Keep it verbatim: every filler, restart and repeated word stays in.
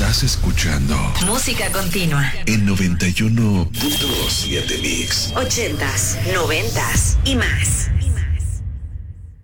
Estás escuchando Música Continua en noventa y uno punto siete Mix. Ochentas, noventas y más.